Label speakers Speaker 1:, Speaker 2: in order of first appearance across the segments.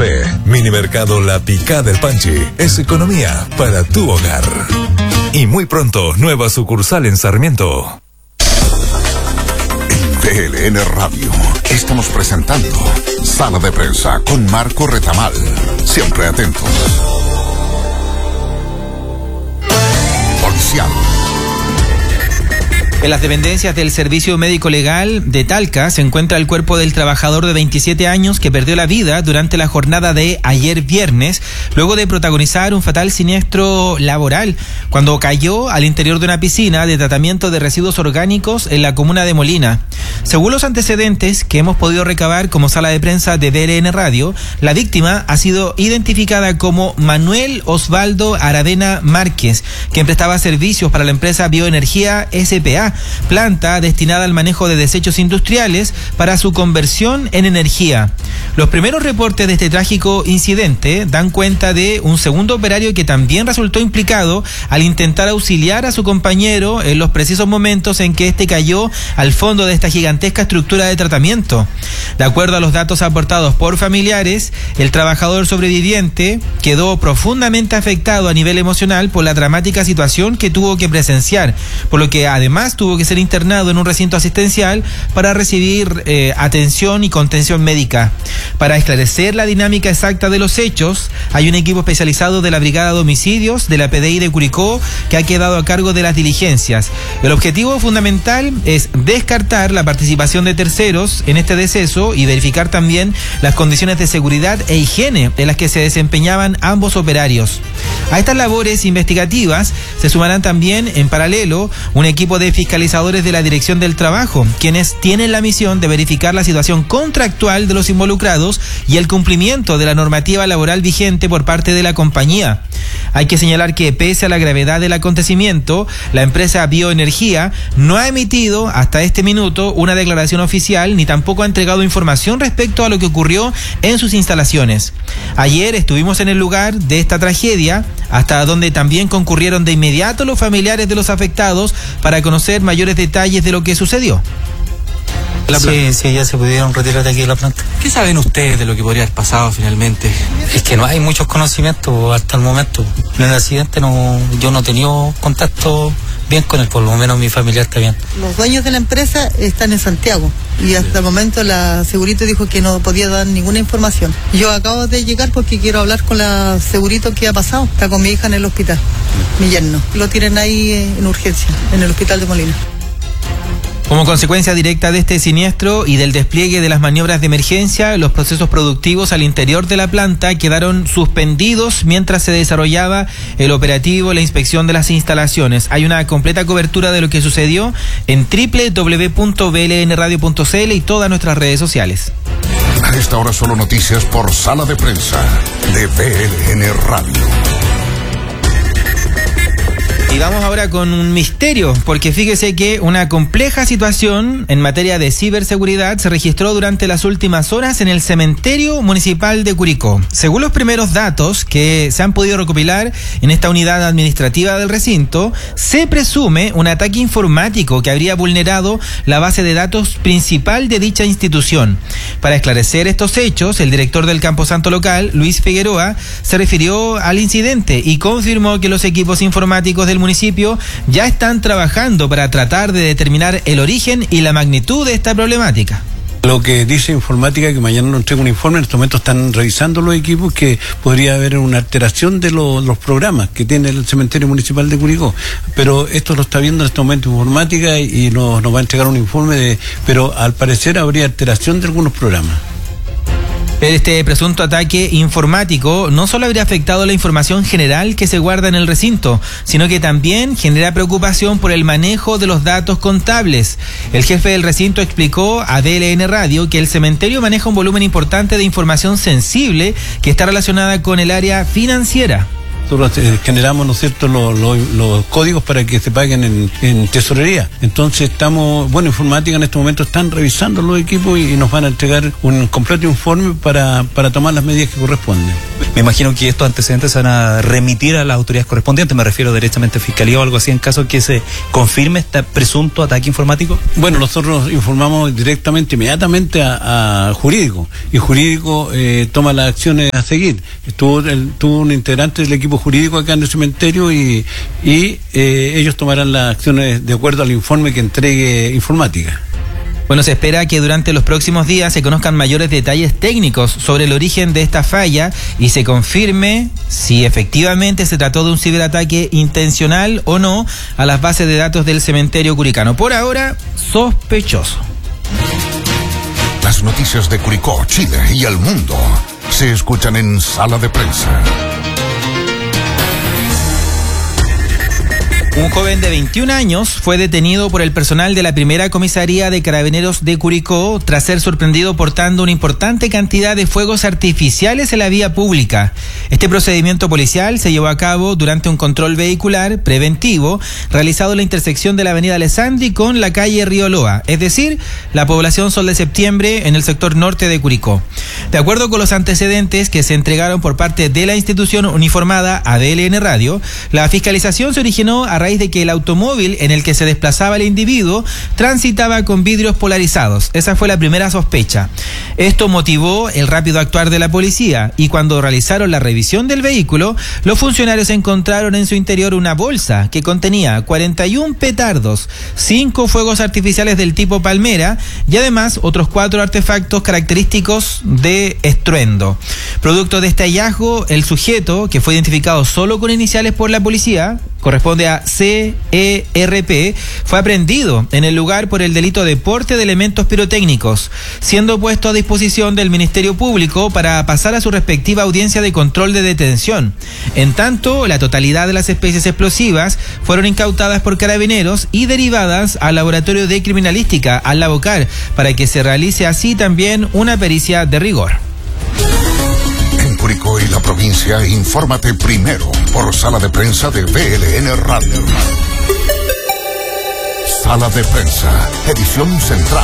Speaker 1: Café. Minimercado La Picada del Panchi. Es economía para tu hogar. Y muy pronto, nueva sucursal en Sarmiento.
Speaker 2: En VLN Radio estamos presentando Sala de Prensa con Marco Retamal. Siempre atentos. Policial.
Speaker 3: En las dependencias del Servicio Médico Legal de Talca se encuentra el cuerpo del trabajador de 27 años que perdió la vida durante la jornada de ayer viernes, luego de protagonizar un fatal siniestro laboral cuando cayó al interior de una piscina de tratamiento de residuos orgánicos en la comuna de Molina. Según los antecedentes que hemos podido recabar como sala de prensa de VLN Radio, la víctima ha sido identificada como Manuel Osvaldo Aravena Márquez, quien prestaba servicios para la empresa Bioenergía S.p.A., planta destinada al manejo de desechos industriales para su conversión en energía. Los primeros reportes de este trágico incidente dan cuenta de un segundo operario que también resultó implicado al intentar auxiliar a su compañero en los precisos momentos en que éste cayó al fondo de esta gigantesca estructura de tratamiento. De acuerdo a los datos aportados por familiares, el trabajador sobreviviente quedó profundamente afectado a nivel emocional por la dramática situación que tuvo que presenciar, por lo que además tuvo que ser internado en un recinto asistencial para recibir atención y contención médica. Para esclarecer la dinámica exacta de los hechos, hay un equipo especializado de la Brigada de Homicidios de la PDI de Curicó que ha quedado a cargo de las diligencias. El objetivo fundamental es descartar la participación de terceros en este deceso y verificar también las condiciones de seguridad e higiene en las que se desempeñaban ambos operarios. A estas labores investigativas se sumarán también en paralelo un equipo de fiscalizadores de la Dirección del Trabajo, quienes tienen la misión de verificar la situación contractual de los involucrados y el cumplimiento de la normativa laboral vigente por parte de la compañía. Hay que señalar que pese a la gravedad del acontecimiento, la empresa Bioenergía no ha emitido hasta este minuto una declaración oficial ni tampoco ha entregado información respecto a lo que ocurrió en sus instalaciones. Ayer estuvimos en el lugar de esta tragedia, hasta donde también concurrieron de inmediato los familiares de los afectados para conocer mayores detalles de lo que sucedió.
Speaker 4: Sí, ya se pudieron retirar de aquí de la planta.
Speaker 5: ¿Qué saben ustedes de lo que podría haber pasado finalmente?
Speaker 4: Es que no hay muchos conocimientos hasta el momento. En el accidente yo no he tenido contacto bien con él, por lo menos mi familia está bien.
Speaker 6: Los dueños de la empresa están en Santiago y hasta el momento la Segurito dijo que no podía dar ninguna información. Yo acabo de llegar porque quiero hablar con la Segurito que ha pasado. Está con mi hija en el hospital, mi yerno. Lo tienen ahí en urgencia, en el hospital de Molina.
Speaker 3: Como consecuencia directa de este siniestro y del despliegue de las maniobras de emergencia, los procesos productivos al interior de la planta quedaron suspendidos mientras se desarrollaba el operativo y la inspección de las instalaciones. Hay una completa cobertura de lo que sucedió en www.blnradio.cl y todas nuestras redes sociales.
Speaker 2: A esta hora solo noticias por Sala de Prensa de VLN Radio.
Speaker 3: Y vamos ahora con un misterio, porque fíjese que una compleja situación en materia de ciberseguridad se registró durante las últimas horas en el cementerio municipal de Curicó. Según los primeros datos que se han podido recopilar en esta unidad administrativa del recinto, se presume un ataque informático que habría vulnerado la base de datos principal de dicha institución. Para esclarecer estos hechos, el director del Camposanto local, Luis Figueroa, se refirió al incidente y confirmó que los equipos informáticos del municipio ya están trabajando para tratar de determinar el origen y la magnitud de esta problemática.
Speaker 7: Lo que dice informática, que mañana nos entrega un informe, en estos momentos están revisando los equipos, que podría haber una alteración de los programas que tiene el cementerio municipal de Curicó. Pero esto lo está viendo en este momento informática y nos va a entregar un informe pero al parecer habría alteración de algunos programas.
Speaker 3: Este presunto ataque informático no solo habría afectado la información general que se guarda en el recinto, sino que también genera preocupación por el manejo de los datos contables. El jefe del recinto explicó a DLN Radio que el cementerio maneja un volumen importante de información sensible que está relacionada con el área financiera.
Speaker 7: Nosotros generamos, ¿no es cierto?, los códigos para que se paguen en tesorería. Entonces informática en este momento están revisando los equipos y nos van a entregar un completo informe para tomar las medidas que corresponden.
Speaker 8: Me imagino que estos antecedentes se van a remitir a las autoridades correspondientes, me refiero directamente a Fiscalía o algo así, en caso que se confirme este presunto ataque informático.
Speaker 7: Bueno, nosotros informamos directamente, inmediatamente a Jurídico, y Jurídico toma las acciones a seguir. Tuvo un integrante del equipo jurídico acá en el cementerio y ellos tomarán las acciones de acuerdo al informe que entregue Informática.
Speaker 3: Bueno, se espera que durante los próximos días se conozcan mayores detalles técnicos sobre el origen de esta falla y se confirme si efectivamente se trató de un ciberataque intencional o no a las bases de datos del cementerio curicano. Por ahora, sospechoso.
Speaker 2: Las noticias de Curicó, Chile y el mundo se escuchan en Sala de Prensa.
Speaker 3: Un joven de 21 años fue detenido por el personal de la primera comisaría de Carabineros de Curicó tras ser sorprendido portando una importante cantidad de fuegos artificiales en la vía pública. Este procedimiento policial se llevó a cabo durante un control vehicular preventivo realizado en la intersección de la avenida Alessandri con la calle Río Loa, es decir, la población Sol de Septiembre en el sector norte de Curicó. De acuerdo con los antecedentes que se entregaron por parte de la institución uniformada ADLN Radio, la fiscalización se originó a raíz de que el automóvil en el que se desplazaba el individuo transitaba con vidrios polarizados. Esa fue la primera sospecha. Esto motivó el rápido actuar de la policía y cuando realizaron la revisión del vehículo, los funcionarios encontraron en su interior una bolsa que contenía 41 petardos, 5 fuegos artificiales del tipo palmera y además otros 4 artefactos característicos de estruendo. Producto de este hallazgo, el sujeto, que fue identificado solo con iniciales por la policía, corresponde a CERP, fue aprehendido en el lugar por el delito de porte de elementos pirotécnicos, siendo puesto a disposición del Ministerio Público para pasar a su respectiva audiencia de control de detención. En tanto, la totalidad de las especies explosivas fueron incautadas por Carabineros y derivadas al Laboratorio de Criminalística, al Labocar, para que se realice así también una pericia de rigor.
Speaker 2: En Curicó y la provincia, infórmate primero por Sala de Prensa de VLN Radio. Sala de Prensa, edición central.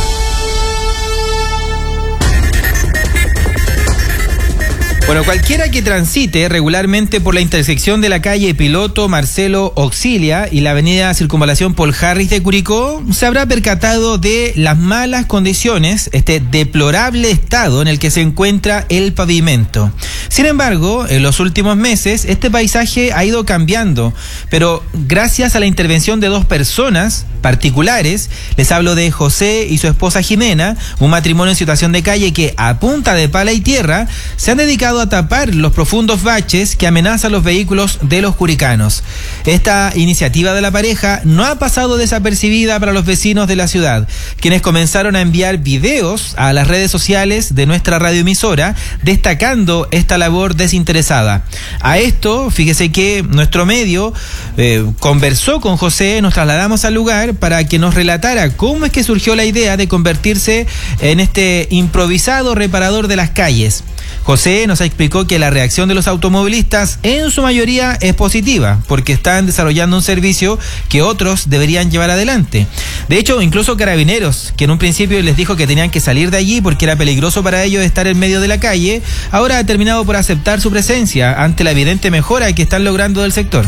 Speaker 3: Bueno, cualquiera que transite regularmente por la intersección de la calle Piloto Marcelo Auxilia y la avenida Circunvalación Paul Harris de Curicó se habrá percatado de las malas condiciones, este deplorable estado en el que se encuentra el pavimento. Sin embargo, en los últimos meses este paisaje ha ido cambiando, pero gracias a la intervención de 2 personas particulares, les hablo de José y su esposa Jimena, un matrimonio en situación de calle que a punta de pala y tierra se han dedicado a tapar los profundos baches que amenazan los vehículos de los curicanos. Esta iniciativa de la pareja no ha pasado desapercibida para los vecinos de la ciudad, quienes comenzaron a enviar videos a las redes sociales de nuestra radioemisora destacando esta labor desinteresada. A esto, fíjese que nuestro medio conversó con José, nos trasladamos al lugar para que nos relatara cómo es que surgió la idea de convertirse en este improvisado reparador de las calles. José nos explicó que la reacción de los automovilistas en su mayoría es positiva, porque están desarrollando un servicio que otros deberían llevar adelante. De hecho, incluso Carabineros, que en un principio les dijo que tenían que salir de allí porque era peligroso para ellos estar en medio de la calle, ahora ha terminado por aceptar su presencia ante la evidente mejora que están logrando del sector.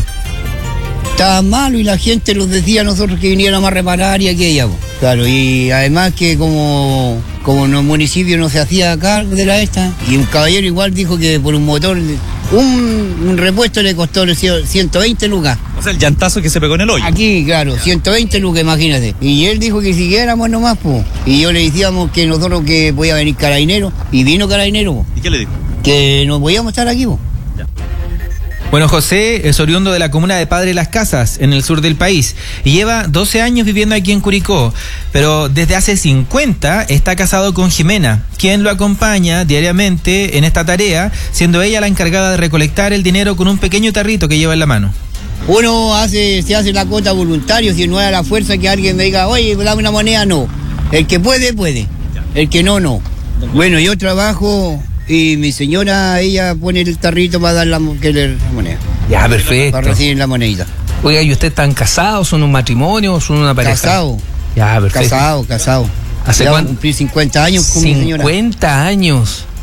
Speaker 9: Estaba malo y la gente nos decía a nosotros que viniéramos a reparar y aquella. Claro, y además que como en el municipio no se hacía cargo de la esta, y un caballero igual dijo que por un motor, un repuesto le costó 120 lucas.
Speaker 8: O sea, el llantazo que se pegó en el hoyo.
Speaker 9: Aquí, claro, 120 lucas, imagínate. Y él dijo que siguiéramos nomás, pues. Y yo le decíamos que nosotros que podía venir Carabinero, y vino Carabinero, po.
Speaker 8: ¿Y qué le dijo?
Speaker 9: Que no podíamos estar aquí, po.
Speaker 3: Bueno, José es oriundo de la comuna de Padre Las Casas, en el sur del país, y lleva 12 años viviendo aquí en Curicó, pero desde hace 50 está casado con Jimena, quien lo acompaña diariamente en esta tarea, siendo ella la encargada de recolectar el dinero con un pequeño tarrito que lleva en la mano.
Speaker 9: Uno se hace la cuota voluntario, si no es a la fuerza que alguien me diga, oye, dame una moneda, no. El que puede, puede. El que no, no. Bueno, yo trabajo... Y mi señora, ella pone el tarrito para dar la moneda.
Speaker 10: Ya, perfecto.
Speaker 9: Para recibir la monedita.
Speaker 10: Oiga, ¿y ustedes están casados? ¿Son un matrimonio? ¿Son una pareja?
Speaker 9: Casado.
Speaker 10: Ya, perfecto.
Speaker 9: Casado.
Speaker 10: ¿Hace cuánto?
Speaker 9: Cumplí 50 años con mi señora.
Speaker 10: 50 años.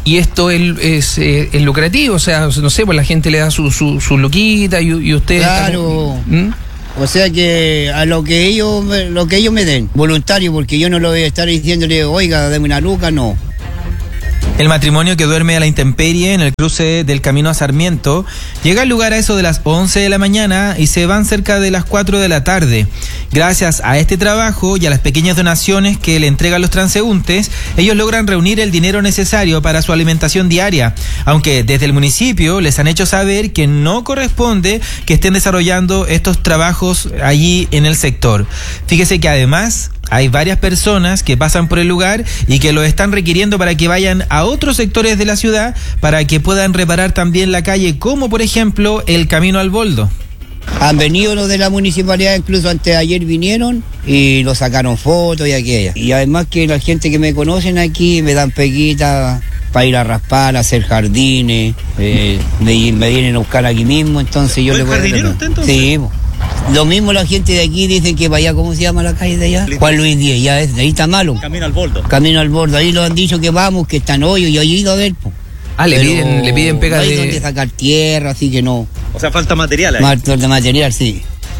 Speaker 10: Y esto es lucrativo, o sea, no sé, pues la gente le da su luquita y ustedes...
Speaker 9: Claro. O sea que a lo que ellos me den, voluntario, porque yo no lo voy a estar diciéndole, oiga, dame una luca, no.
Speaker 3: El matrimonio que duerme a la intemperie en el cruce del camino a Sarmiento llega al lugar a eso de las 11 de la mañana y se van cerca de las 4 de la tarde. Gracias a este trabajo y a las pequeñas donaciones que le entregan los transeúntes, ellos logran reunir el dinero necesario para su alimentación diaria, aunque desde el municipio les han hecho saber que no corresponde que estén desarrollando estos trabajos allí en el sector. Fíjese que además hay varias personas que pasan por el lugar y que lo están requiriendo para que vayan a otros sectores de la ciudad para que puedan reparar también la calle, como por ejemplo el Camino al Boldo.
Speaker 9: Han venido los de la municipalidad, incluso antes de ayer vinieron y lo sacaron fotos y aquella. Y además que la gente que me conocen aquí me dan peguitas para ir a raspar, a hacer jardines, me vienen a buscar aquí mismo, entonces yo le voy a... ¿Jardinero usted entonces? Sí, lo mismo la gente de aquí dicen que vaya, ¿cómo se llama la calle de allá? Juan Luis Díez, ya es, ahí está malo.
Speaker 8: Camino al Boldo.
Speaker 9: Camino al Boldo, ahí lo han dicho que vamos, que están hoyos, y yo he ido a ver, po.
Speaker 10: Le piden pega
Speaker 9: no hay
Speaker 10: de...
Speaker 9: donde sacar tierra, así que no.
Speaker 8: O sea, falta material ahí.
Speaker 9: Falta material, sí.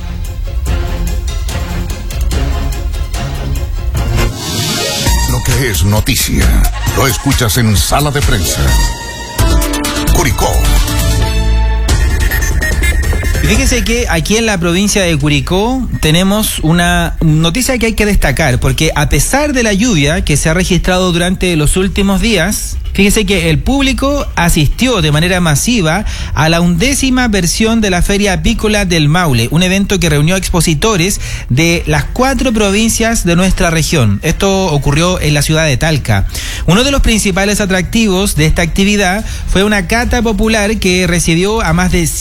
Speaker 2: Lo que es noticia, lo escuchas en Sala de Prensa. Curicó.
Speaker 3: Fíjese que aquí en la provincia de Curicó tenemos una noticia que hay que destacar, porque a pesar de la lluvia que se ha registrado durante los últimos días, fíjese que el público asistió de manera masiva a la 11ª versión de la Feria Apícola del Maule, un evento que reunió expositores de las 4 provincias de nuestra región. Esto ocurrió en la ciudad de Talca. Uno de los principales atractivos de esta actividad fue una cata popular que recibió a más de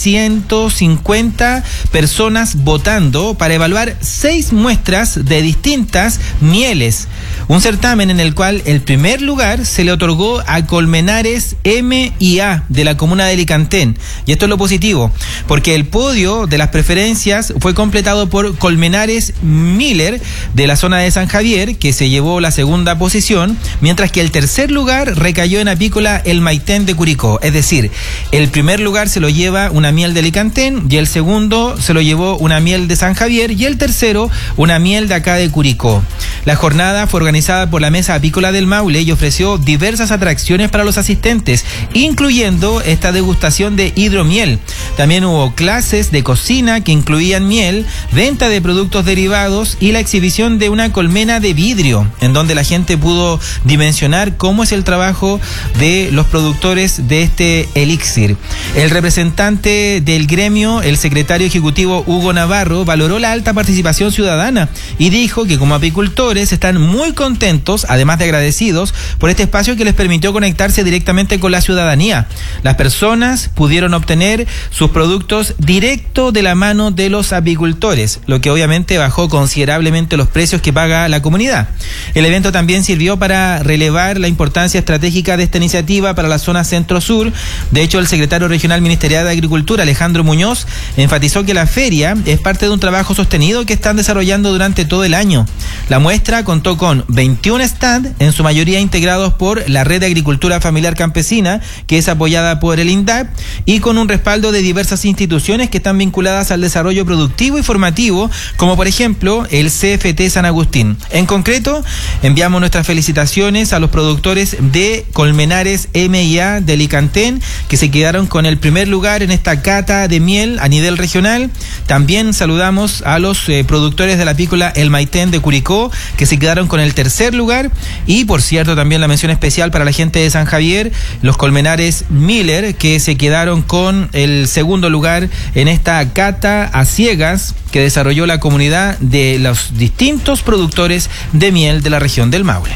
Speaker 3: 150 personas votando para evaluar 6 muestras de distintas mieles. Un certamen en el cual el primer lugar se le otorgó a Colmenares M&A de la comuna de Licantén. Y esto es lo positivo, porque el podio de las preferencias fue completado por Colmenares Miller de la zona de San Javier, que se llevó la segunda posición, mientras que el tercer lugar recayó en Apícola El Maitén de Curicó. Es decir, el primer lugar se lo lleva una miel de Licantén, y el segundo se lo llevó una miel de San Javier, y el tercero una miel de acá de Curicó. La jornada fue organizada por la Mesa Apícola del Maule y ofreció diversas atracciones para los asistentes, incluyendo esta degustación de hidromiel. También hubo clases de cocina que incluían miel, venta de productos derivados y la exhibición de una colmena de vidrio, en donde la gente pudo dimensionar cómo es el trabajo de los productores de este elixir. El representante del gremio, el secretario ejecutivo Hugo Navarro, valoró la alta participación ciudadana y dijo que como apicultores están muy contentos, además de agradecidos, por este espacio que les permitió conectarse directamente con la ciudadanía. Las personas pudieron obtener sus productos directo de la mano de los apicultores, lo que obviamente bajó considerablemente los precios que paga la comunidad. El evento también sirvió para relevar la importancia estratégica de esta iniciativa para la zona centro-sur. De hecho, el secretario regional ministerial de Agricultura, Alejandro Muñoz, enfatizó que la feria es parte de un trabajo sostenido que están desarrollando durante todo el año. La muestra contó con 21 stands, en su mayoría integrados por la Red de Agricultura Familiar Campesina, que es apoyada por el INDAP, y con un respaldo de diversas instituciones que están vinculadas al desarrollo productivo y formativo, como por ejemplo el CFT San Agustín. En concreto, enviamos nuestras felicitaciones a los productores de Colmenares M&A de Licantén, que se quedaron con el primer lugar en esta cata de miel a nivel regional. También saludamos a los productores de la apícola El Maitén de Curicó, que se quedaron con el tercer lugar. Y por cierto, también la mención especial para la gente de San Javier, los Colmenares Miller, que se quedaron con el segundo lugar en esta cata a ciegas que desarrolló la comunidad de los distintos productores de miel de la región del Maule.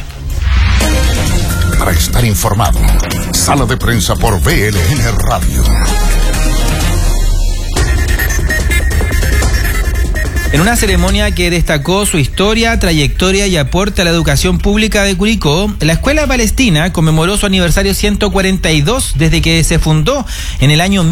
Speaker 2: Para estar informado, Sala de Prensa por BLN Radio.
Speaker 3: En una ceremonia que destacó su historia, trayectoria y aporte a la educación pública de Curicó, la Escuela Palestina conmemoró su aniversario 142 desde que se fundó en el año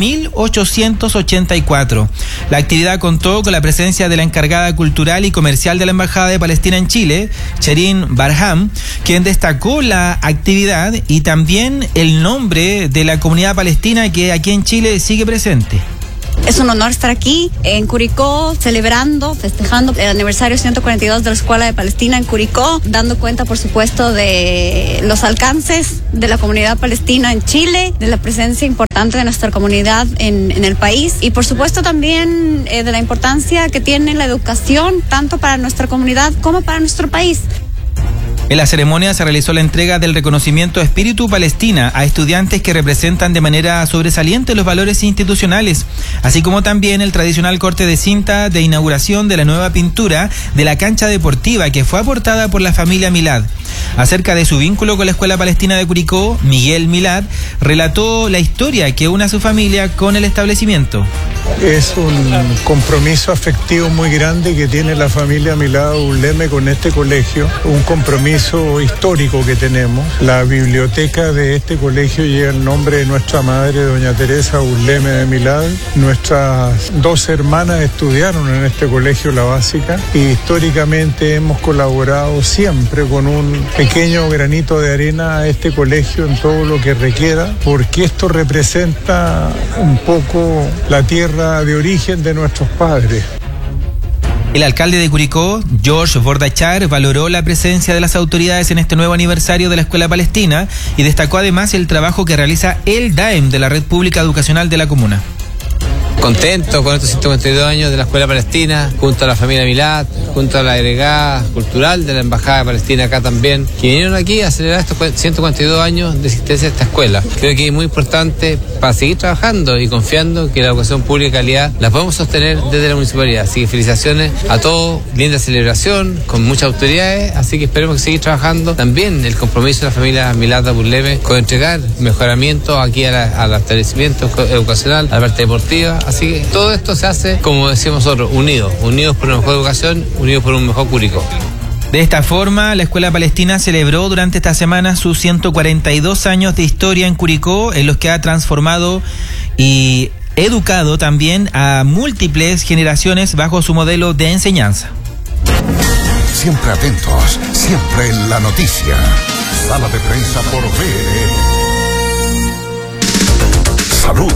Speaker 3: 1884. La actividad contó con la presencia de la encargada cultural y comercial de la Embajada de Palestina en Chile, Sherin Barham, quien destacó la actividad y también el nombre de la comunidad palestina que aquí en Chile sigue presente.
Speaker 11: Es un honor estar aquí en Curicó, celebrando, festejando el aniversario 142 de la Escuela de Palestina en Curicó, dando cuenta, por supuesto, de los alcances de la comunidad palestina en Chile, de la presencia importante de nuestra comunidad en el país y, por supuesto, también de la importancia que tiene la educación tanto para nuestra comunidad como para nuestro país.
Speaker 3: En la ceremonia se realizó la entrega del reconocimiento Espíritu Palestina a estudiantes que representan de manera sobresaliente los valores institucionales, así como también el tradicional corte de cinta de inauguración de la nueva pintura de la cancha deportiva que fue aportada por la familia Milad. Acerca de su vínculo con la Escuela Palestina de Curicó, Miguel Milad relató la historia que une a su familia con el establecimiento.
Speaker 12: Es un compromiso afectivo muy grande que tiene la familia Milad Burleme con este colegio, un compromiso histórico que tenemos. La biblioteca de este colegio lleva el nombre de nuestra madre, doña Teresa Burleme de Milad. Nuestras dos hermanas estudiaron en este colegio la básica y históricamente hemos colaborado siempre con un pequeño granito de arena a este colegio en todo lo que requiera, porque esto representa un poco la tierra de origen de nuestros padres.
Speaker 3: El alcalde de Curicó, George Bordachar, valoró la presencia de las autoridades en este nuevo aniversario de la Escuela Palestina y destacó además el trabajo que realiza el DAEM de la Red Pública Educacional de la comuna.
Speaker 13: Contento con estos 152 años de la Escuela Palestina, junto a la familia Milad, junto a la agregada cultural de la Embajada de Palestina acá también, que vinieron aquí a celebrar estos 152 años de existencia de esta escuela. Creo que es muy importante para seguir trabajando y confiando que la educación pública de calidad la podemos sostener desde la municipalidad. Así que felicitaciones a todos, linda celebración, con muchas autoridades, así que esperemos que seguir trabajando. También el compromiso de la familia Milad de Burleme con entregar mejoramiento aquí al establecimiento educacional, a la parte deportiva. Así que todo esto se hace, como decíamos nosotros, unidos por una mejor educación, unidos por un mejor Curicó.
Speaker 3: De esta forma, la Escuela Palestina celebró durante esta semana sus 142 años de historia en Curicó, en los que ha transformado y educado también a múltiples generaciones bajo su modelo de enseñanza.
Speaker 2: Siempre atentos, siempre en la noticia. Sala de prensa por ver. Salud.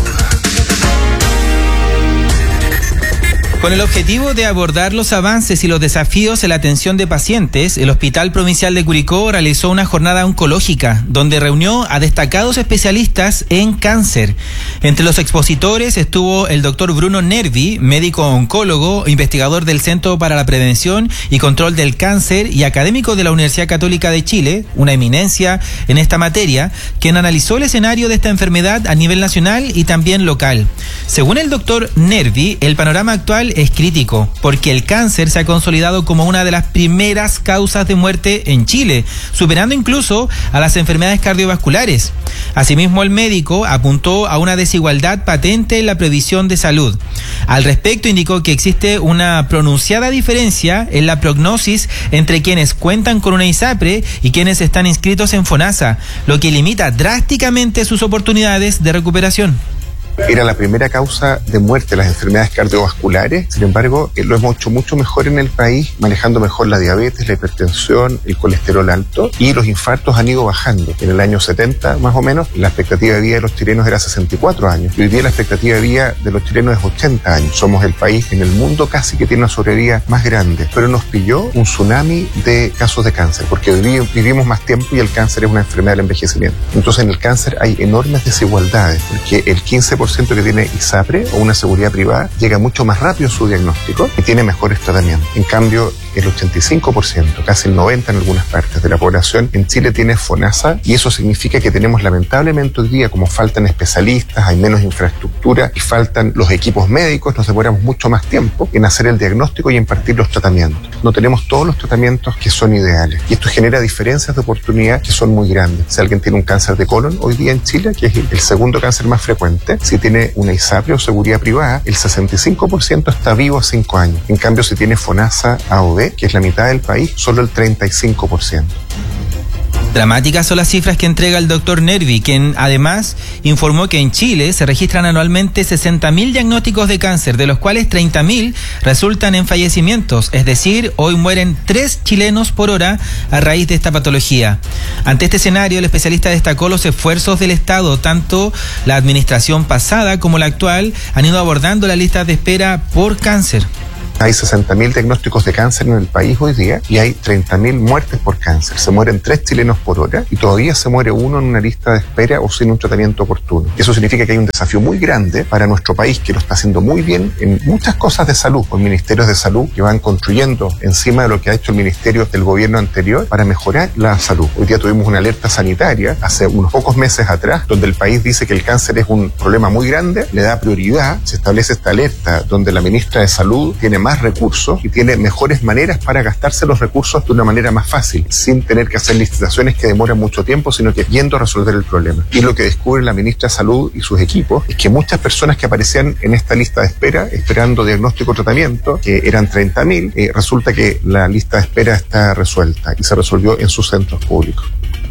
Speaker 3: Con el objetivo de abordar los avances y los desafíos en la atención de pacientes, el Hospital Provincial de Curicó realizó una jornada oncológica, donde reunió a destacados especialistas en cáncer. Entre los expositores estuvo el doctor Bruno Nervi, médico oncólogo, investigador del Centro para la Prevención y Control del Cáncer y académico de la Universidad Católica de Chile, una eminencia en esta materia, quien analizó el escenario de esta enfermedad a nivel nacional y también local. Según el doctor Nervi, el panorama actual es crítico, porque el cáncer se ha consolidado como una de las primeras causas de muerte en Chile, superando incluso a las enfermedades cardiovasculares. Asimismo, el médico apuntó a una desigualdad patente en la previsión de salud. Al respecto, indicó que existe una pronunciada diferencia en la prognosis entre quienes cuentan con una ISAPRE y quienes están inscritos en FONASA, lo que limita drásticamente sus oportunidades de recuperación.
Speaker 14: Era la primera causa de muerte, las enfermedades cardiovasculares. Sin embargo, lo hemos hecho mucho mejor en el país, manejando mejor la diabetes, la hipertensión, el colesterol alto, y los infartos han ido bajando. En el año 70, más o menos, la expectativa de vida de los chilenos era 64 años. Y hoy día la expectativa de vida de los chilenos es 80 años. Somos el país en el mundo casi que tiene una sobrevida más grande. Pero nos pilló un tsunami de casos de cáncer, porque vivimos más tiempo y el cáncer es una enfermedad del envejecimiento. Entonces, en el cáncer hay enormes desigualdades, porque el 15% que tiene ISAPRE o una seguridad privada llega mucho más rápido a su diagnóstico y tiene mejores tratamientos. En cambio, el 85%, casi el 90% en algunas partes de la población en Chile tiene FONASA, y eso significa que tenemos lamentablemente hoy día, como faltan especialistas, hay menos infraestructura y faltan los equipos médicos, nos demoramos mucho más tiempo en hacer el diagnóstico y en impartir los tratamientos. No tenemos todos los tratamientos que son ideales, y esto genera diferencias de oportunidad que son muy grandes. Si alguien tiene un cáncer de colon hoy día en Chile, que es el segundo cáncer más frecuente, si tiene una ISAPRE o seguridad privada, el 65% está vivo a 5 años. En cambio, si tiene FONASA A o B, que es la mitad del país, solo el 35%.
Speaker 3: Dramáticas son las cifras que entrega el doctor Nervi, quien además informó que en Chile se registran anualmente 60.000 diagnósticos de cáncer, de los cuales 30.000 resultan en fallecimientos, es decir, hoy mueren 3 chilenos por hora a raíz de esta patología. Ante este escenario, el especialista destacó los esfuerzos del Estado, tanto la administración pasada como la actual han ido abordando las listas de espera por cáncer.
Speaker 14: Hay 60.000 diagnósticos de cáncer en el país hoy día y hay 30.000 muertes por cáncer. Se mueren 3 chilenos por hora y todavía se muere uno en una lista de espera o sin un tratamiento oportuno. Eso significa que hay un desafío muy grande para nuestro país, que lo está haciendo muy bien en muchas cosas de salud, con ministerios de salud que van construyendo encima de lo que ha hecho el ministerio del gobierno anterior para mejorar la salud. Hoy día tuvimos una alerta sanitaria hace unos pocos meses atrás, donde el país dice que el cáncer es un problema muy grande, le da prioridad, se establece esta alerta donde la ministra de Salud tiene más recursos y tiene mejores maneras para gastarse los recursos de una manera más fácil, sin tener que hacer licitaciones que demoran mucho tiempo, sino que yendo a resolver el problema. Y lo que descubre la ministra de Salud y sus equipos es que muchas personas que aparecían en esta lista de espera, esperando diagnóstico o tratamiento, que eran 30.000, resulta que la lista de espera está resuelta y se resolvió en sus centros públicos.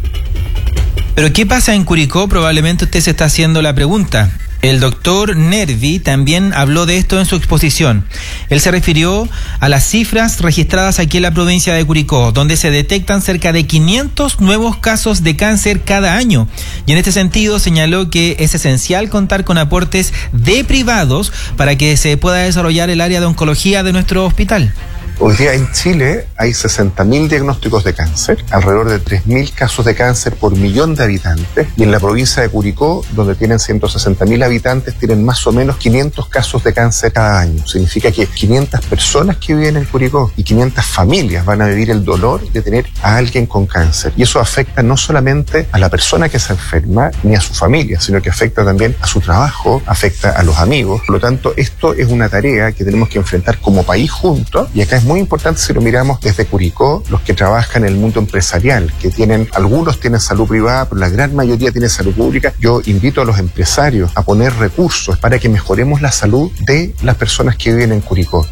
Speaker 3: ¿Pero qué pasa en Curicó? Probablemente usted se está haciendo la pregunta. El doctor Nervi también habló de esto en su exposición. Él se refirió a las cifras registradas aquí en la provincia de Curicó, donde se detectan cerca de 500 nuevos casos de cáncer cada año. Y en este sentido señaló que es esencial contar con aportes de privados para que se pueda desarrollar el área de oncología de nuestro hospital.
Speaker 14: Hoy día en Chile hay 60.000 diagnósticos de cáncer, alrededor de 3.000 casos de cáncer por millón de habitantes, y en la provincia de Curicó, donde tienen 160.000 habitantes, tienen más o menos 500 casos de cáncer cada año. Significa que 500 personas que viven en Curicó y 500 familias van a vivir el dolor de tener a alguien con cáncer. Y eso afecta no solamente a la persona que se enferma ni a su familia, sino que afecta también a su trabajo, afecta a los amigos. Por lo tanto, esto es una tarea que tenemos que enfrentar como país juntos, y acá es muy importante si lo miramos desde Curicó, los que trabajan en el mundo empresarial, que algunos tienen salud privada, pero la gran mayoría tiene salud pública. Yo invito a los empresarios a poner recursos para que mejoremos la salud de las personas que viven en Curicó.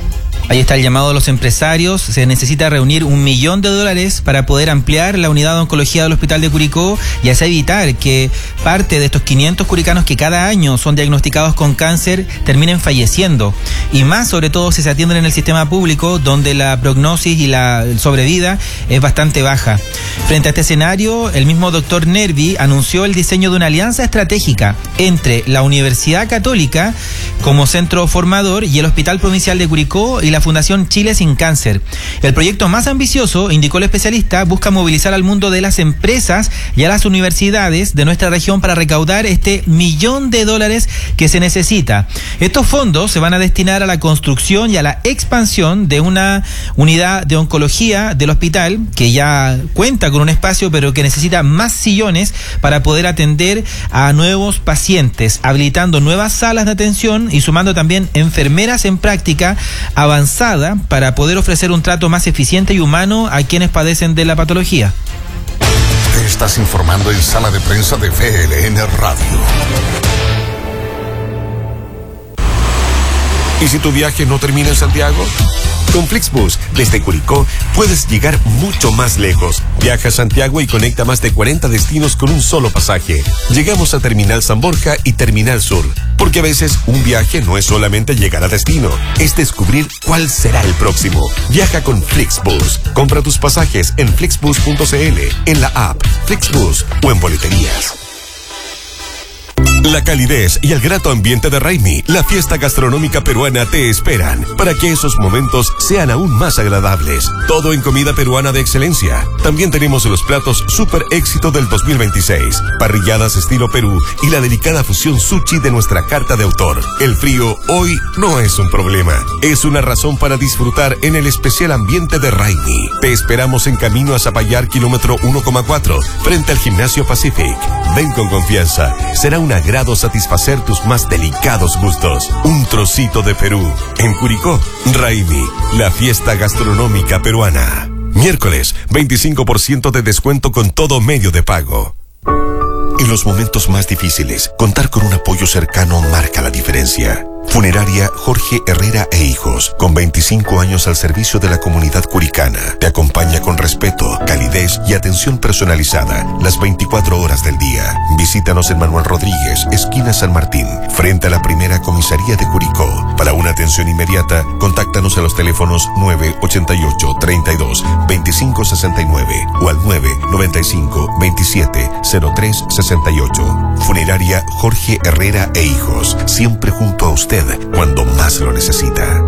Speaker 3: Ahí está el llamado a los empresarios. Se necesita reunir $1 millón para poder ampliar la unidad de oncología del Hospital de Curicó y así evitar que parte de estos 500 curicanos que cada año son diagnosticados con cáncer terminen falleciendo. Y más sobre todo si se atienden en el sistema público, donde la prognosis y la sobrevida es bastante baja. Frente a este escenario, el mismo doctor Nervi anunció el diseño de una alianza estratégica entre la Universidad Católica como centro formador y el Hospital Provincial de Curicó y la Fundación Chile Sin Cáncer. El proyecto más ambicioso, indicó el especialista, busca movilizar al mundo de las empresas y a las universidades de nuestra región para recaudar este $1 millón que se necesita. Estos fondos se van a destinar a la construcción y a la expansión de una unidad de oncología del hospital que ya cuenta con un espacio, pero que necesita más sillones para poder atender a nuevos pacientes, habilitando nuevas salas de atención y sumando también enfermeras en práctica avanzada para poder ofrecer un trato más eficiente y humano a quienes padecen de la patología.
Speaker 2: Te estás informando en Sala de Prensa de VLN Radio.
Speaker 15: ¿Y si tu viaje no termina en Santiago? Con Flixbus, desde Curicó, puedes llegar mucho más lejos. Viaja a Santiago y conecta más de 40 destinos con un solo pasaje. Llegamos a Terminal San Borja y Terminal Sur, porque a veces un viaje no es solamente llegar a destino, es descubrir cuál será el próximo. Viaja con Flixbus. Compra tus pasajes en flixbus.cl, en la app Flixbus o en boleterías. La calidez y el grato ambiente de Raimi, la fiesta gastronómica peruana, te esperan para que esos momentos sean aún más agradables. Todo en comida peruana de excelencia. También tenemos los platos super éxito del 2026, parrilladas estilo Perú y la delicada fusión sushi de nuestra carta de autor. El frío hoy no es un problema, es una razón para disfrutar en el especial ambiente de Raimi. Te esperamos en camino a Zapallar, kilómetro 1,4, frente al Gimnasio Pacific. Ven con confianza, será un agrado satisfacer tus más delicados gustos. Un trocito de Perú. En Curicó, Raimi, la fiesta gastronómica peruana. Miércoles, 25% de descuento con todo medio de pago. En los momentos más difíciles, contar con un apoyo cercano marca la diferencia. Funeraria Jorge Herrera e Hijos, con 25 años al servicio de la comunidad curicana. Te acompaña con respeto, calidez y atención personalizada las 24 horas del día. Visítanos en Manuel Rodríguez, esquina San Martín, frente a la primera comisaría de Curicó. Para una atención inmediata, contáctanos a los teléfonos 988 32 25 69 o al 995 27 03 68. Funeraria Jorge Herrera e Hijos, siempre junto a usted cuando más lo necesita.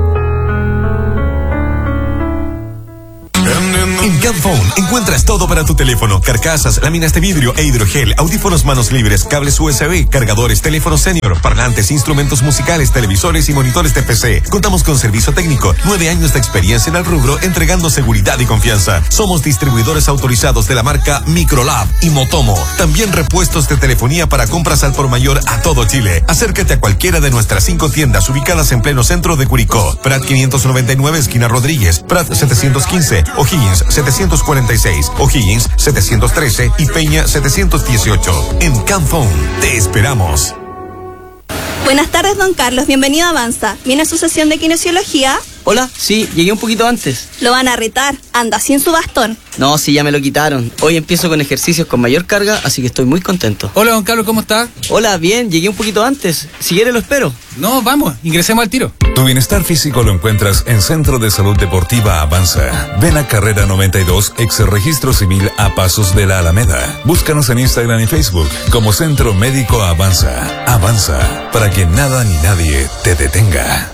Speaker 15: En Camphone encuentras todo para tu teléfono: carcasas, láminas de vidrio e hidrogel, audífonos manos libres, cables USB, cargadores, teléfonos senior, parlantes, instrumentos musicales, televisores y monitores de PC. Contamos con servicio técnico, 9 años de experiencia en el rubro, entregando seguridad y confianza. Somos distribuidores autorizados de la marca Microlab y Motomo. También repuestos de telefonía para compras al por mayor a todo Chile. Acércate a cualquiera de nuestras 5 tiendas ubicadas en pleno centro de Curicó: Prat 599, esquina Rodríguez; Prat 715, O'Higgins 746, O'Higgins 713 y Peña 718. En Camphone te esperamos.
Speaker 16: Buenas tardes, don Carlos. Bienvenido a Avanza. ¿Viene a su sesión de kinesiología?
Speaker 17: Hola, sí, llegué un poquito antes.
Speaker 16: Lo van a retar. Anda sin su bastón.
Speaker 17: No, sí, ya me lo quitaron. Hoy empiezo con ejercicios con mayor carga, así que estoy muy contento.
Speaker 18: Hola, don Carlos, ¿cómo está?
Speaker 17: Hola, bien, llegué un poquito antes. Si quiere lo espero.
Speaker 18: No, vamos, ingresemos al tiro.
Speaker 1: Tu bienestar físico lo encuentras en Centro de Salud Deportiva Avanza. Ven a Carrera 92, ex registro civil a pasos de la Alameda. Búscanos en Instagram y Facebook como Centro Médico Avanza. Avanza, para que nada ni nadie te detenga.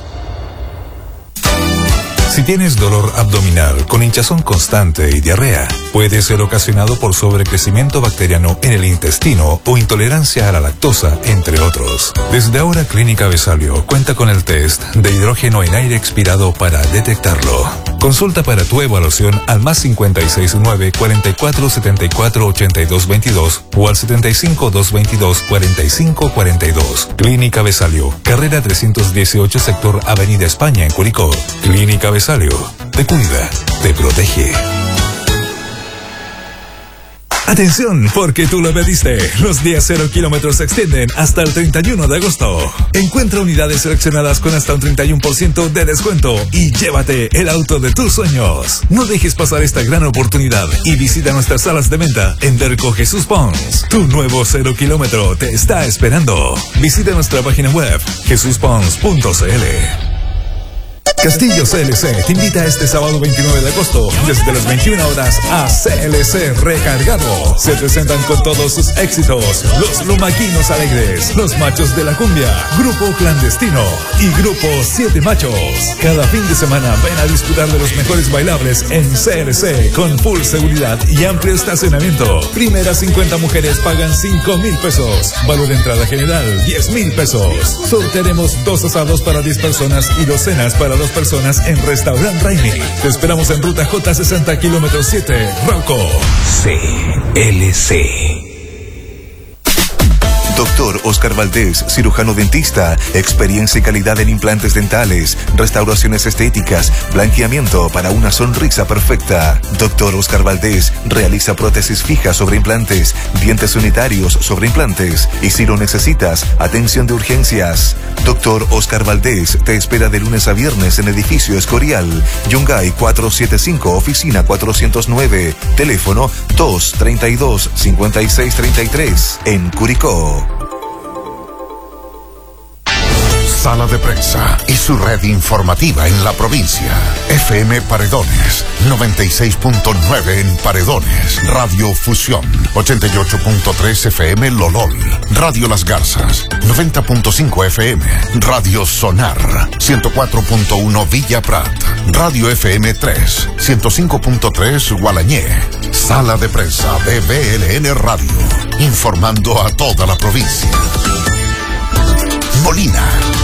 Speaker 1: Si tienes dolor abdominal con hinchazón constante y diarrea, puede ser ocasionado por sobrecrecimiento bacteriano en el intestino o intolerancia a la lactosa, entre otros. Desde ahora, Clínica Besalio cuenta con el test de hidrógeno en aire expirado para detectarlo. Consulta para tu evaluación al +56 9 44 74 82 22 o al 75 222 45 42. Clínica Besalio, carrera 318, sector Avenida España, en Curicó. Clínica Besalio, te cuida, te protege. Atención, porque tú lo pediste. Los días 0 kilómetros se extienden hasta el 31 de agosto. Encuentra unidades seleccionadas con hasta un 31% de descuento y llévate el auto de tus sueños. No dejes pasar esta gran oportunidad y visita nuestras salas de venta en Derco Jesús Pons. Tu nuevo 0 kilómetro te está esperando. Visita nuestra página web jesuspons.cl. Castillo CLC te invita este sábado 29 de agosto desde las 21 horas a CLC Recargado. Se presentan con todos sus éxitos los Lumaquinos Alegres, los Machos de la Cumbia, Grupo Clandestino y Grupo 7 Machos. Cada fin de semana ven a disfrutar de los mejores bailables en CLC con full seguridad y amplio estacionamiento. Primeras 50 mujeres pagan 5,000 pesos. Valor de entrada general 10,000 pesos. Sortearemos 2 asados para 10 personas y 2 cenas para 2 personas en Restaurant Raimi. Te esperamos en ruta J60, kilómetro 7, Rauco. CLC.
Speaker 19: Doctor Oscar Valdés, cirujano dentista, experiencia y calidad en implantes dentales, restauraciones estéticas, blanqueamiento para una sonrisa perfecta. Doctor Oscar Valdés realiza prótesis fijas sobre implantes, dientes unitarios sobre implantes y si lo necesitas, atención de urgencias. Doctor Oscar Valdés te espera de lunes a viernes en edificio Escorial, Yungay 475, oficina 409, teléfono 232-5633, en Curicó.
Speaker 2: Sala de Prensa y su red informativa en la provincia. FM Paredones, 96.9 en Paredones. Radio Fusión, 88.3 FM Lolol. Radio Las Garzas, 90.5 FM. Radio Sonar, 104.1 Villa Prat. Radio FM 3, 105.3 Gualañé. Sala de Prensa de BLN Radio, informando a toda la provincia. Molina.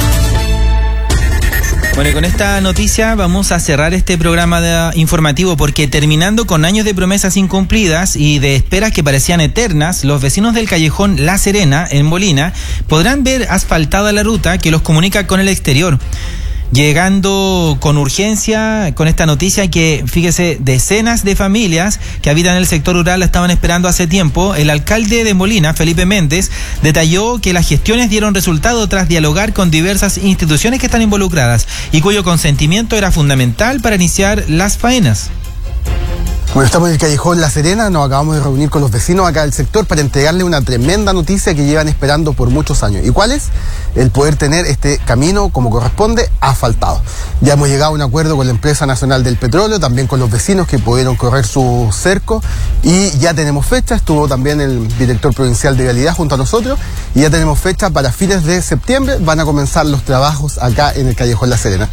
Speaker 3: Bueno, y con esta noticia vamos a cerrar este programa informativo, porque terminando con años de promesas incumplidas y de esperas que parecían eternas, los vecinos del callejón La Serena, en Molina, podrán ver asfaltada la ruta que los comunica con el exterior. Llegando con urgencia con esta noticia que, fíjese, decenas de familias que habitan en el sector rural la estaban esperando hace tiempo. El alcalde de Molina, Felipe Méndez, detalló que las gestiones dieron resultado tras dialogar con diversas instituciones que están involucradas y cuyo consentimiento era fundamental para iniciar las faenas.
Speaker 20: Bueno, estamos en el callejón La Serena, nos acabamos de reunir con los vecinos acá del sector para entregarle una tremenda noticia que llevan esperando por muchos años. ¿Y cuál es? El poder tener este camino como corresponde asfaltado. Ya hemos llegado a un acuerdo con la Empresa Nacional del Petróleo, también con los vecinos que pudieron correr su cerco, y ya tenemos fecha. Estuvo también el director provincial de Vialidad junto a nosotros y ya tenemos fecha para fines de septiembre. Van a comenzar los trabajos acá en el callejón La Serena.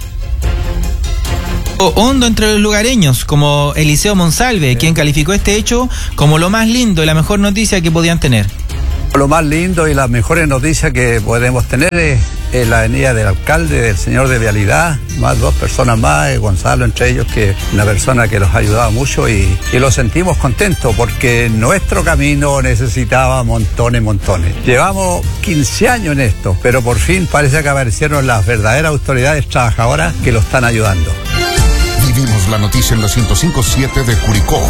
Speaker 3: Hondo entre los lugareños, como Eliseo Monsalve, quien calificó este hecho como lo más lindo y la mejor noticia que podían tener.
Speaker 21: Lo más lindo y las mejores noticias que podemos tener es la venida del alcalde, del señor de Vialidad, más dos personas más, Gonzalo entre ellos, que es una persona que nos ha ayudado mucho y lo sentimos contentos porque nuestro camino necesitaba montones. Llevamos 15 años en esto, pero por fin parece que aparecieron las verdaderas autoridades trabajadoras que lo están ayudando.
Speaker 2: Vivimos la noticia en la 105.7 de Curicó.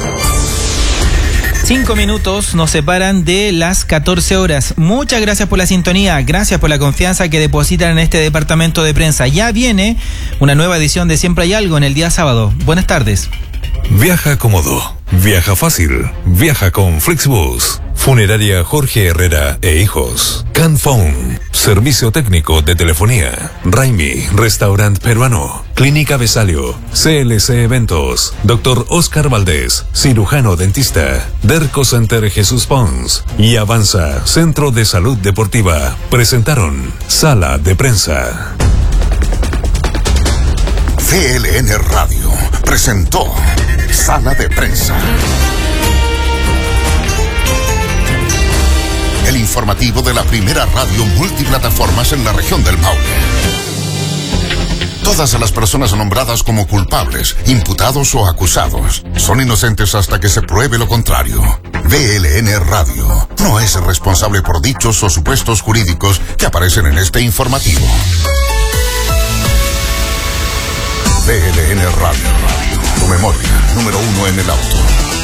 Speaker 3: 5 minutos nos separan de las 14 horas. Muchas gracias por la sintonía, gracias por la confianza que depositan en este departamento de prensa. Ya viene una nueva edición de Siempre hay algo en el día sábado. Buenas tardes.
Speaker 1: Viaja cómodo, viaja fácil, viaja con Flixbus. Funeraria Jorge Herrera e Hijos. Canphone, servicio técnico de telefonía. Raimi, restaurante peruano. Clínica Besalio, CLC Eventos. Dr. Oscar Valdés, cirujano dentista. Derco Center Jesús Pons y Avanza, Centro de Salud Deportiva. Presentaron Sala de Prensa.
Speaker 2: CLN Radio presentó Sala de Prensa. El informativo de la primera radio multiplataformas en la región del Maule. Todas las personas nombradas como culpables, imputados o acusados son inocentes hasta que se pruebe lo contrario. BLN Radio no es responsable por dichos o supuestos jurídicos que aparecen en este informativo. BLN Radio, tu memoria, número 1 en el auto.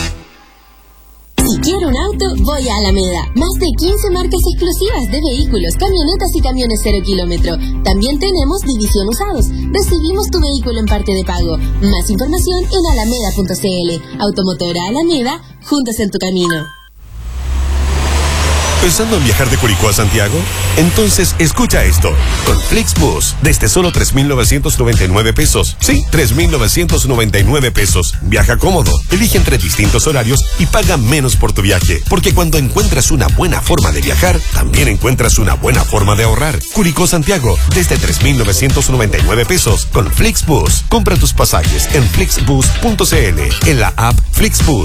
Speaker 22: Si quiero un auto, voy a Alameda. Más de 15 marcas exclusivas de vehículos, camionetas y camiones 0 kilómetro. También tenemos división usados. Recibimos tu vehículo en parte de pago. Más información en alameda.cl. Automotora Alameda, juntos en tu camino.
Speaker 15: ¿Pensando en viajar de Curicó a Santiago? Entonces escucha esto. Con Flixbus, desde solo 3.999 pesos. Sí, 3.999 pesos. Viaja cómodo, elige entre distintos horarios y paga menos por tu viaje. Porque cuando encuentras una buena forma de viajar, también encuentras una buena forma de ahorrar. Curicó Santiago, desde 3.999 pesos. Con Flixbus, compra tus pasajes en flixbus.cl, en la app Flixbus